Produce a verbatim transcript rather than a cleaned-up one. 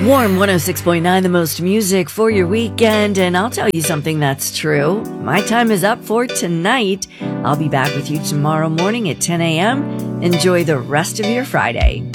Warm one oh six point nine, the most music for your weekend, and I'll tell you something that's true. My time is up for tonight. I'll be back with you tomorrow morning at ten a.m. Enjoy the rest of your Friday.